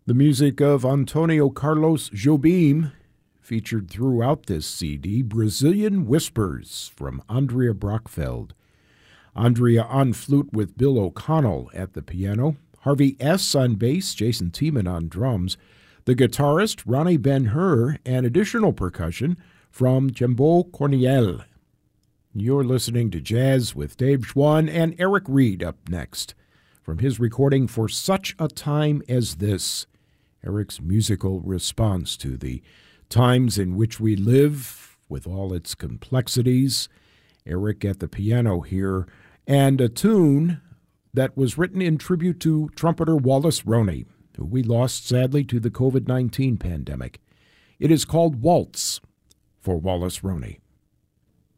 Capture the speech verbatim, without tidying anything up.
The music of Antonio Carlos Jobim, featured throughout this C D, Brazilian Whispers from Andrea Brockfeld. Andrea on flute with Bill O'Connell at the piano, Harvey S. on bass, Jason Tiemann on drums, the guitarist Ronnie Ben-Hur, and additional percussion from Jimbo Corniel. You're listening to Jazz with Dave Schwann, and Eric Reed up next from his recording For Such a Time as This. Eric's musical response to the times in which we live with all its complexities. Eric at the piano here, and a tune that was written in tribute to trumpeter Wallace Roney, who we lost sadly to the covid nineteen pandemic. It is called Waltz for Wallace Roney.